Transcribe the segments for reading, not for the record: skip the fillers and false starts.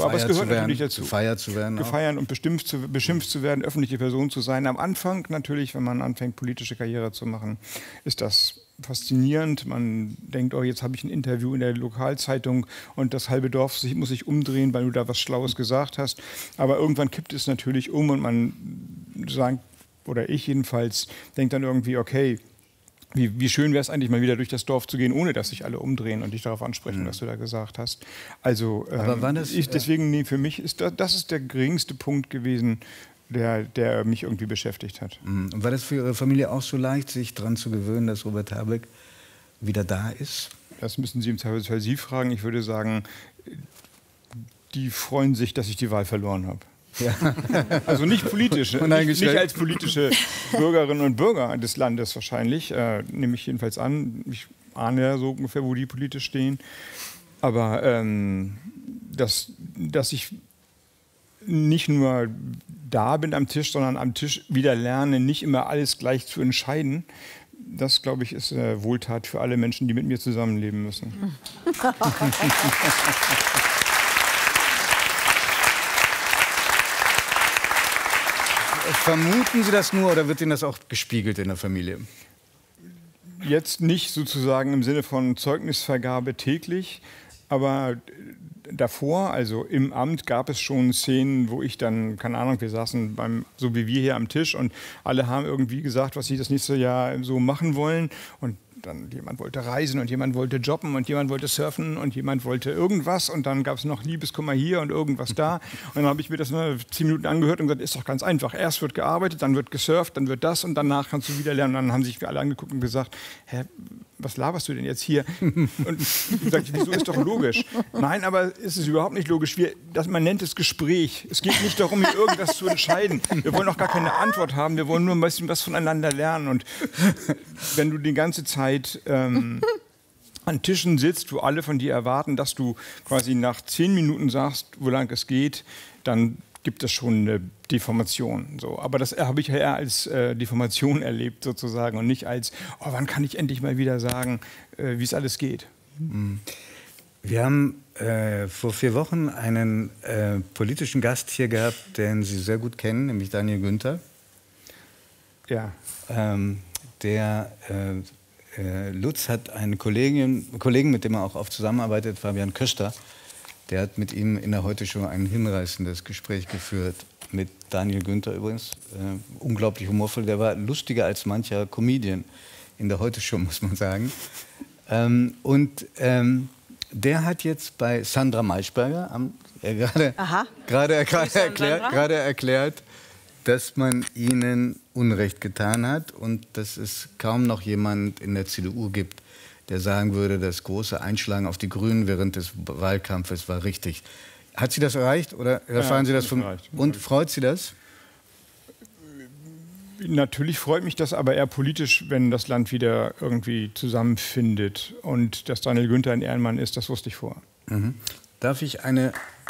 aber es gehört natürlich dazu. Gefeiert zu werden. Gefeiert und beschimpft zu werden, öffentliche Person zu sein. Am Anfang natürlich, wenn man anfängt, politische Karriere zu machen, ist das faszinierend. Man denkt, oh, jetzt habe ich ein Interview in der Lokalzeitung und das halbe Dorf muss sich umdrehen, weil du da was Schlaues gesagt hast. Aber irgendwann kippt es natürlich um und man sagt, oder ich jedenfalls, denkt dann irgendwie, okay, wie schön wäre es eigentlich mal wieder durch das Dorf zu gehen, ohne dass sich alle umdrehen und dich darauf ansprechen, was du da gesagt hast. Also deswegen, für mich ist das ist der geringste Punkt gewesen, der mich irgendwie beschäftigt hat. Und war das für Ihre Familie auch so leicht, sich daran zu gewöhnen, dass Robert Habeck wieder da ist? Das müssen Sie im Zweifelsfall Sie fragen. Ich würde sagen, die freuen sich, dass ich die Wahl verloren habe. Ja. Also nicht politisch, nicht als politische Bürgerinnen und Bürger des Landes wahrscheinlich, nehme ich jedenfalls an. Ich ahne ja so ungefähr, wo die politisch stehen. Aber dass ich nicht nur da bin am Tisch, sondern am Tisch wieder lerne, nicht immer alles gleich zu entscheiden, das, glaube ich, ist Wohltat für alle Menschen, die mit mir zusammenleben müssen. Vermuten Sie das nur oder wird Ihnen das auch gespiegelt in der Familie? Jetzt nicht sozusagen im Sinne von Zeugnisvergabe täglich, aber davor, also im Amt, gab es schon Szenen, wo ich dann, keine Ahnung, wir saßen so wie wir hier am Tisch und alle haben irgendwie gesagt, was sie das nächste Jahr so machen wollen und dann jemand wollte reisen und jemand wollte jobben und jemand wollte surfen und jemand wollte irgendwas und dann gab es noch Liebeskummer hier und irgendwas da und dann habe ich mir das mal 10 Minuten angehört und gesagt, ist doch ganz einfach, erst wird gearbeitet, dann wird gesurft, dann wird das und danach kannst du wieder lernen und dann haben sich alle angeguckt und gesagt, hä, was laberst du denn jetzt hier? Und ich gesagt, wieso, ist doch logisch. Nein, aber es ist überhaupt nicht logisch. Man nennt es Gespräch. Es geht nicht darum, hier irgendwas zu entscheiden. Wir wollen auch gar keine Antwort haben. Wir wollen nur ein bisschen was voneinander lernen. Und wenn du die ganze Zeit an Tischen sitzt, wo alle von dir erwarten, dass du quasi nach 10 Minuten sagst, wo lang es geht, dann gibt es schon eine Deformation. So. Aber das habe ich ja eher als Deformation erlebt sozusagen und nicht als, oh, wann kann ich endlich mal wieder sagen, wie es alles geht. Wir haben vor 4 Wochen einen politischen Gast hier gehabt, den Sie sehr gut kennen, nämlich Daniel Günther. Ja. Lutz hat einen Kollegen, mit dem er auch oft zusammenarbeitet, Fabian Köster. Der hat mit ihm in der Heute-Show ein hinreißendes Gespräch geführt. Mit Daniel Günther übrigens. Unglaublich humorvoll. Der war lustiger als mancher Comedian in der Heute-Show, muss man sagen. Der hat jetzt bei Sandra Maischberger gerade erklärt, dass man ihnen Unrecht getan hat und dass es kaum noch jemand in der CDU gibt, der sagen würde, das große Einschlagen auf die Grünen während des Wahlkampfes war richtig. Hat Sie das erreicht oder erfahren Sie das von... Und freut Sie das? Natürlich freut mich das, aber eher politisch, wenn das Land wieder irgendwie zusammenfindet. Und dass Daniel Günther ein Ehrenmann ist, das wusste ich vorher. Mhm. Darf ich eine...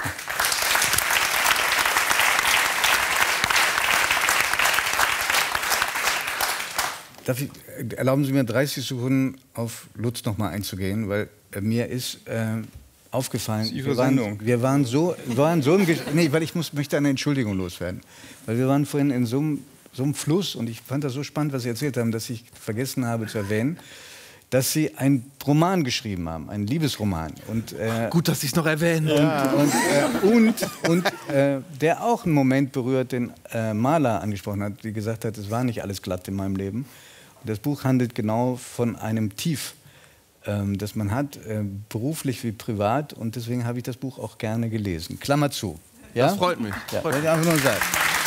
Erlauben Sie mir 30 Sekunden auf Lutz noch mal einzugehen, weil mir ist aufgefallen, wir waren so im nee, weil ich möchte eine Entschuldigung loswerden, weil wir waren vorhin in so einem Fluss und ich fand das so spannend, was Sie erzählt haben, dass ich vergessen habe zu erwähnen, dass Sie einen Roman geschrieben haben, einen Liebesroman. Und, gut, dass Sie es noch erwähnen. Ja. Und der auch einen Moment berührt, den Maler angesprochen hat, die gesagt hat, es war nicht alles glatt in meinem Leben. Und das Buch handelt genau von einem Tief, das man hat, beruflich wie privat. Und deswegen habe ich das Buch auch gerne gelesen. Klammer zu. Ja? Das freut mich. Ja, wollte ich einfach nur sagen.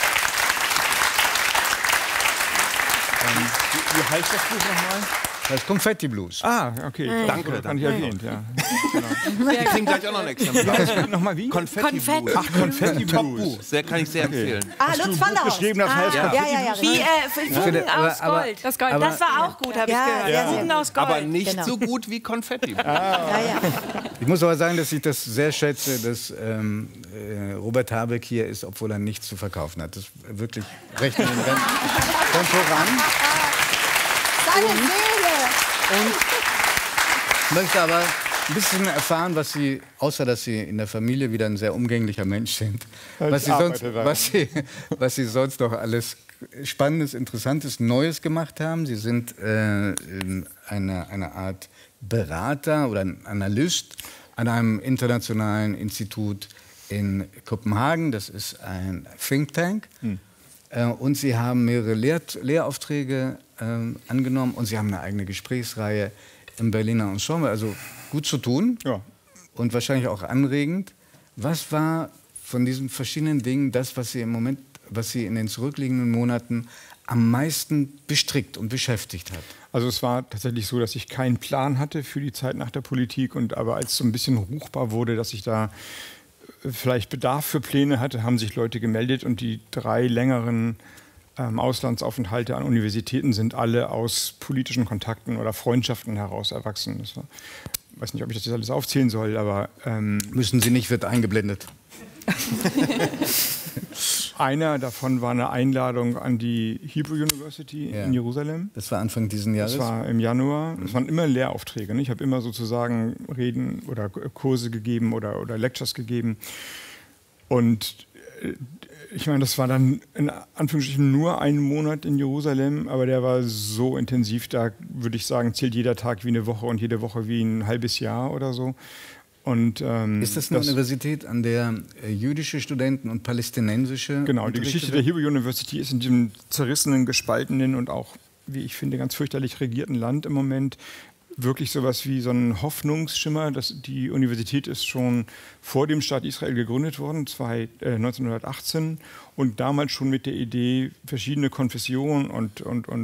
Wie heißt das Buch nochmal? Das ist Konfetti Blues. Ah, okay. Danke. Das fand ich erwähnt, ja. Genau. Wir kriegen gleich auch noch ein Exemplar. Nochmal wie? Konfetti Blues. Ach, Konfetti Blues. Sehr kann ich sehr empfehlen. Lutz van der Horst. Geschrieben, das heißt Wie Fugen aus Gold. Das war auch gut, habe ich gehört. Fugen aus Gold. Aber nicht so gut wie Konfetti Blues. Ich muss aber sagen, dass ich das sehr schätze, dass Robert Habeck hier ist, obwohl er nichts zu verkaufen hat. Das ist wirklich recht in den Rennen. Kommt voran. Seine Seele. Und ich möchte aber ein bisschen erfahren, was Sie, außer dass Sie in der Familie wieder ein sehr umgänglicher Mensch sind, was Sie sonst noch alles Spannendes, Interessantes, Neues gemacht haben. Sie sind eine Art Berater oder ein Analyst an einem internationalen Institut in Kopenhagen. Das ist ein Think Tank. Und Sie haben mehrere Lehraufträge angenommen und Sie haben eine eigene Gesprächsreihe im Berliner Ensemble. Also gut zu tun und wahrscheinlich auch anregend. Was war von diesen verschiedenen Dingen das, was Sie im Moment, was Sie in den zurückliegenden Monaten am meisten bestrickt und beschäftigt hat? Also es war tatsächlich so, dass ich keinen Plan hatte für die Zeit nach der Politik. Und aber als es so ein bisschen ruchbar wurde, dass ich da vielleicht Bedarf für Pläne hatte, haben sich Leute gemeldet. Und die 3 längeren Auslandsaufenthalte an Universitäten sind alle aus politischen Kontakten oder Freundschaften heraus erwachsen. Ich weiß nicht, ob ich das jetzt alles aufzählen soll, aber... Müssen Sie nicht, wird eingeblendet. Einer davon war eine Einladung an die Hebrew University in Jerusalem. Das war Anfang dieses Jahres? Das war im Januar. Das waren immer Lehraufträge. Ne? Ich habe immer sozusagen Reden oder Kurse gegeben oder Lectures gegeben. Und ich meine, das war dann in Anführungsstrichen nur einen Monat in Jerusalem, aber der war so intensiv, da würde ich sagen, zählt jeder Tag wie eine Woche und jede Woche wie ein halbes Jahr oder so. Und, ist das eine Universität, an der jüdische Studenten und palästinensische... Genau, die Geschichte der Hebrew University ist in diesem zerrissenen, gespaltenen und auch, wie ich finde, ganz fürchterlich regierten Land im Moment wirklich sowas wie so ein Hoffnungsschimmer. Die Universität ist schon vor dem Staat Israel gegründet worden, 1918, und damals schon mit der Idee, verschiedene Konfessionen und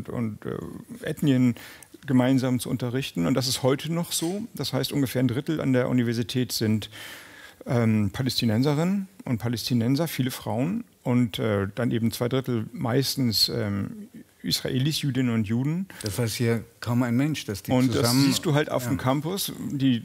Ethnien gemeinsam zu unterrichten. Und das ist heute noch so. Das heißt, ungefähr ein Drittel an der Universität sind Palästinenserinnen und Palästinenser, viele Frauen. Und dann eben 2 Drittel meistens Israelis, Jüdinnen und Juden. Das weiß hier kaum ein Mensch, dass die und zusammen... Und das siehst du halt auf dem Campus.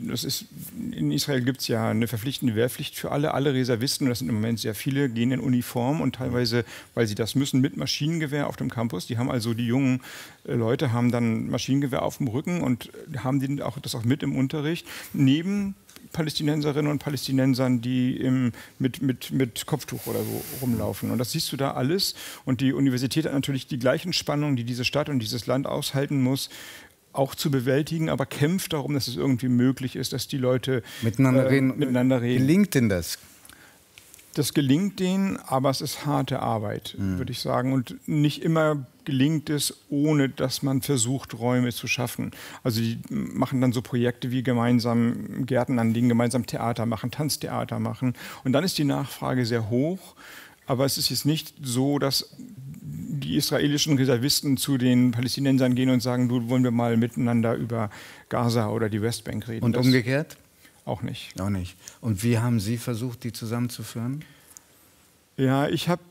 In Israel gibt es ja eine verpflichtende Wehrpflicht für alle. Alle Reservisten, und das sind im Moment sehr viele, gehen in Uniform und teilweise, weil sie das müssen, mit Maschinengewehr auf dem Campus. Die haben also, die jungen Leute haben dann Maschinengewehr auf dem Rücken und haben das auch mit im Unterricht. Neben Palästinenserinnen und Palästinensern, die mit Kopftuch oder so rumlaufen. Und das siehst du da alles. Und die Universität hat natürlich die gleichen Spannungen, die diese Stadt und dieses Land aushalten muss, auch zu bewältigen, aber kämpft darum, dass es irgendwie möglich ist, dass die Leute miteinander reden. Gelingt denn das? Das gelingt denen, aber es ist harte Arbeit, würde ich sagen. Und nicht immer gelingt es, ohne dass man versucht, Räume zu schaffen. Also die machen dann so Projekte wie gemeinsam Gärten anlegen, gemeinsam Theater machen, Tanztheater machen. Und dann ist die Nachfrage sehr hoch. Aber es ist jetzt nicht so, dass die israelischen Reservisten zu den Palästinensern gehen und sagen, du, wollen wir mal miteinander über Gaza oder die Westbank reden. Und umgekehrt? Auch nicht. Auch nicht. Und wie haben Sie versucht, die zusammenzuführen? Ja, ich habe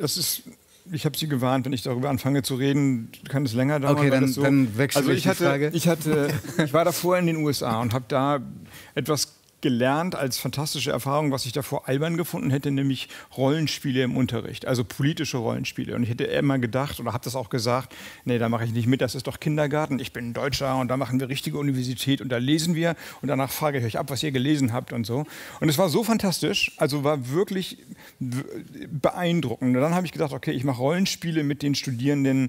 Sie gewarnt, wenn ich darüber anfange zu reden, kann es länger dauern. Okay, dann wechsle ich die Frage. Ich war davor in den USA und habe da etwas gelernt als fantastische Erfahrung, was ich davor albern gefunden hätte, nämlich Rollenspiele im Unterricht, also politische Rollenspiele. Und ich hätte immer gedacht oder habe das auch gesagt, nee, da mache ich nicht mit, das ist doch Kindergarten, ich bin ein Deutscher und da machen wir richtige Universität und da lesen wir und danach frage ich euch ab, was ihr gelesen habt und so. Und es war so fantastisch, also war wirklich beeindruckend. Und dann habe ich gedacht, okay, ich mache Rollenspiele mit den Studierenden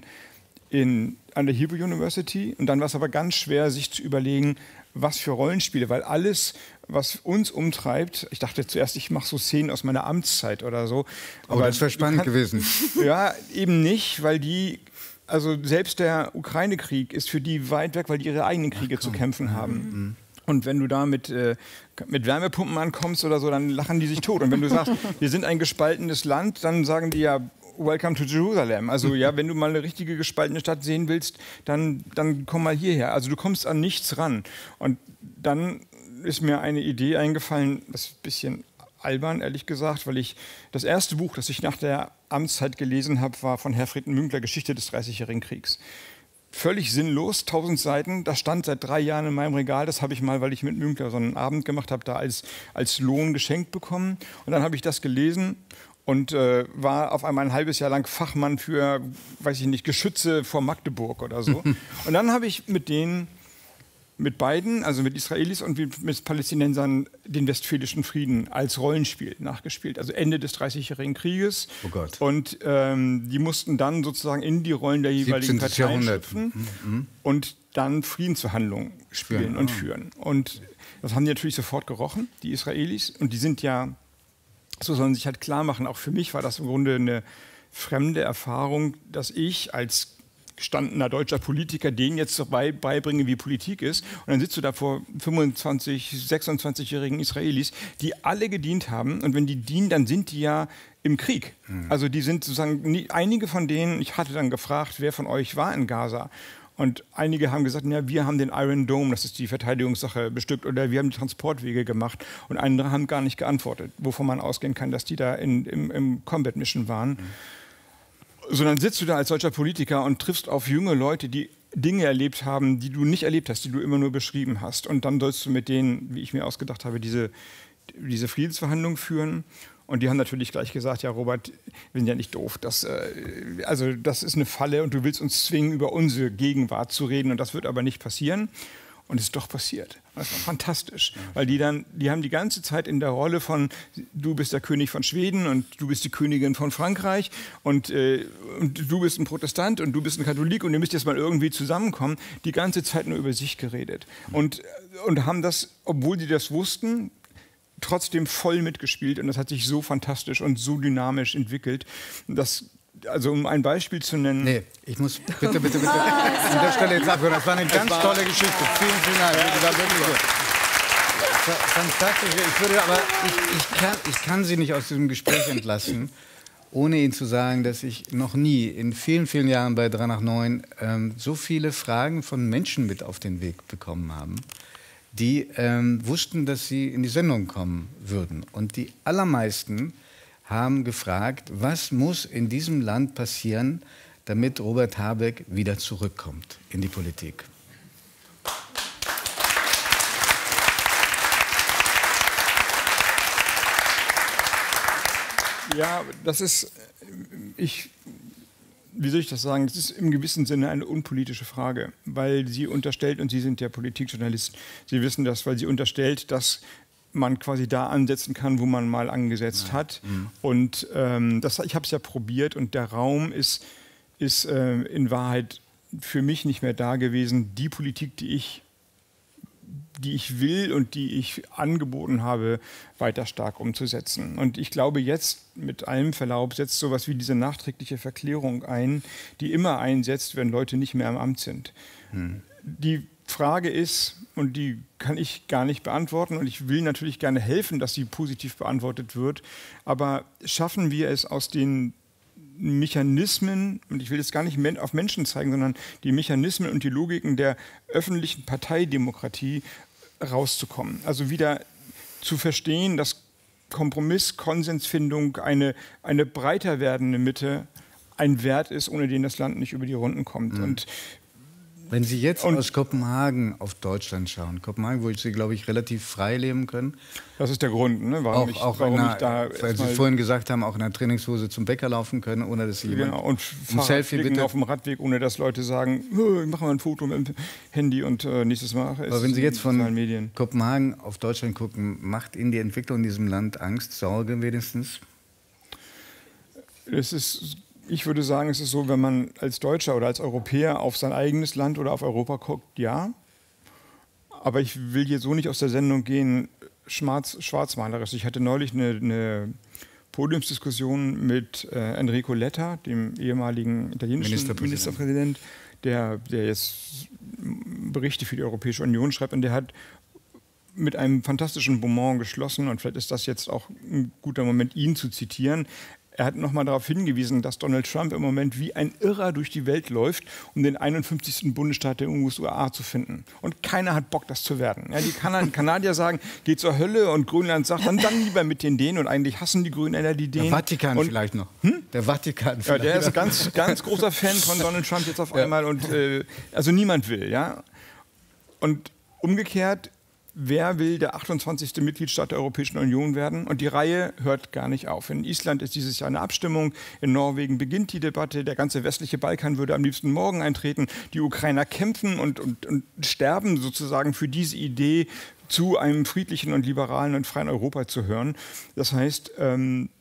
an der Hebrew University und dann war es aber ganz schwer, sich zu überlegen, was für Rollenspiele, weil alles, was uns umtreibt, ich dachte zuerst, ich mache so Szenen aus meiner Amtszeit oder so. Aber das wäre spannend gewesen. Ja, eben nicht, weil also selbst der Ukraine-Krieg ist für die weit weg, weil die ihre eigenen Kriege zu kämpfen haben. Und wenn du da mit Wärmepumpen ankommst oder so, dann lachen die sich tot. Und wenn du sagst, wir sind ein gespaltenes Land, dann sagen die ja, Welcome to Jerusalem. Also ja, wenn du mal eine richtige gespaltene Stadt sehen willst, dann komm mal hierher. Also du kommst an nichts ran. Und dann ist mir eine Idee eingefallen, das ist ein bisschen albern, ehrlich gesagt, weil das erste Buch, das ich nach der Amtszeit gelesen habe, war von Herfried Münkler, Geschichte des Dreißigjährigen Kriegs. Völlig sinnlos, 1000 Seiten, das stand seit 3 Jahren in meinem Regal, das habe ich mal, weil ich mit Münkler so einen Abend gemacht habe, da als Lohn geschenkt bekommen. Und dann habe ich das gelesen und war auf einmal ein halbes Jahr lang Fachmann für, weiß ich nicht, Geschütze vor Magdeburg oder so. Und dann habe ich mit denen mit beiden, also mit Israelis und mit Palästinensern, den Westfälischen Frieden als Rollenspiel nachgespielt. Also Ende des 30-jährigen Krieges. Oh Gott. Und die mussten dann sozusagen in die Rollen der jeweiligen Parteien schlüpfen und dann Friedensverhandlungen spielen und führen. Und das haben die natürlich sofort gerochen, die Israelis. Und die sind ja, so sollen sich halt klar machen, auch für mich war das im Grunde eine fremde Erfahrung, dass ich als gestandener deutscher Politiker denen jetzt beibringe, wie Politik ist. Und dann sitzt du da vor 25, 26-jährigen Israelis, die alle gedient haben. Und wenn die dienen, dann sind die ja im Krieg. Also die sind sozusagen, einige von denen, ich hatte dann gefragt, wer von euch war in Gaza? Und einige haben gesagt, ja, wir haben den Iron Dome, das ist die Verteidigungssache, bestückt, oder wir haben die Transportwege gemacht. Und andere haben gar nicht geantwortet, wovon man ausgehen kann, dass die da im Combat Mission waren. Sondern sitzt du da als deutscher Politiker und triffst auf junge Leute, die Dinge erlebt haben, die du nicht erlebt hast, die du immer nur beschrieben hast. Und dann sollst du mit denen, wie ich mir ausgedacht habe, diese Friedensverhandlungen führen. Und die haben natürlich gleich gesagt, ja Robert, wir sind ja nicht doof. Das ist eine Falle und du willst uns zwingen, über unsere Gegenwart zu reden. Und das wird aber nicht passieren. Und es ist doch passiert. Das war fantastisch. Weil die haben die ganze Zeit in der Rolle von, du bist der König von Schweden und du bist die Königin von Frankreich und du bist ein Protestant und du bist ein Katholik und ihr müsst jetzt mal irgendwie zusammenkommen, die ganze Zeit nur über sich geredet. Und haben das, obwohl sie das wussten, trotzdem voll mitgespielt. Und das hat sich so fantastisch und so dynamisch entwickelt, dass, also um ein Beispiel zu nennen... Nee, ich muss bitte an der Stelle jetzt abhören. Das war eine ganz tolle Geschichte. Vielen Dank. Das war wirklich gut. Fantastisch. Ich kann Sie nicht aus diesem Gespräch entlassen, ohne Ihnen zu sagen, dass ich noch nie in vielen, vielen Jahren bei 3 nach 9 so viele Fragen von Menschen mit auf den Weg bekommen haben, die wussten, dass Sie in die Sendung kommen würden. Und die allermeisten haben gefragt, was muss in diesem Land passieren, damit Robert Habeck wieder zurückkommt in die Politik. Ja, das ist, wie soll ich das sagen, das ist im gewissen Sinne eine unpolitische Frage, weil sie unterstellt, und Sie sind ja Politikjournalist, Sie wissen das, weil sie unterstellt, dass man quasi da ansetzen kann, wo man mal angesetzt hat. Und ich habe es ja probiert und der Raum ist in Wahrheit für mich nicht mehr da gewesen. Die Politik, die ich will und die ich angeboten habe, weiter stark umzusetzen. Und ich glaube, jetzt mit allem Verlaub setzt sowas wie diese nachträgliche Verklärung ein, die immer einsetzt, wenn Leute nicht mehr im Amt sind. Die Frage ist, und die kann ich gar nicht beantworten, und ich will natürlich gerne helfen, dass sie positiv beantwortet wird, aber schaffen wir es aus den Mechanismen, und ich will jetzt gar nicht auf Menschen zeigen, sondern die Mechanismen und die Logiken der öffentlichen Parteidemokratie rauszukommen. Also wieder zu verstehen, dass Kompromiss, Konsensfindung, eine breiter werdende Mitte ein Wert ist, ohne den das Land nicht über die Runden kommt. Und wenn Sie jetzt aus Kopenhagen auf Deutschland schauen, Kopenhagen, wo Sie, glaube ich, relativ frei leben können. Das ist der Grund, ne? Warum ich da... Weil Sie vorhin gesagt haben, auch in einer Trainingshose zum Bäcker laufen können, ohne dass Sie jemand... Genau, und Fahrradklicken auf dem Radweg, ohne dass Leute sagen, ich mache mal ein Foto mit dem Handy und nächstes Mal... Aber wenn Sie jetzt von Kopenhagen auf Deutschland gucken, macht Ihnen die Entwicklung in diesem Land Angst, Sorge wenigstens? Ich würde sagen, es ist so, wenn man als Deutscher oder als Europäer auf sein eigenes Land oder auf Europa guckt, ja. Aber ich will hier so nicht aus der Sendung gehen, schwarzmalerisch. Ich hatte neulich eine Podiumsdiskussion mit Enrico Letta, dem ehemaligen italienischen Ministerpräsident, der jetzt Berichte für die Europäische Union schreibt. Und der hat mit einem fantastischen Bonmot geschlossen, und vielleicht ist das jetzt auch ein guter Moment, ihn zu zitieren. Er hat nochmal darauf hingewiesen, dass Donald Trump im Moment wie ein Irrer durch die Welt läuft, um den 51. Bundesstaat der USA zu finden. Und keiner hat Bock, das zu werden. Ja, die Kanadier sagen, geht zur Hölle, und Grönland sagt, dann lieber mit den Dänen. Und eigentlich hassen die Grönländer die Dänen. Der Vatikan vielleicht noch. Der Vatikan vielleicht. Ja, der ist ein ganz, ganz großer Fan von Donald Trump jetzt auf einmal. Und also niemand will. Ja? Und umgekehrt wer will der 28. Mitgliedstaat der Europäischen Union werden? Und die Reihe hört gar nicht auf. In Island ist dieses Jahr eine Abstimmung, in Norwegen beginnt die Debatte, der ganze westliche Balkan würde am liebsten morgen eintreten. Die Ukrainer kämpfen und sterben sozusagen für diese Idee, zu einem friedlichen und liberalen und freien Europa zu hören. Das heißt,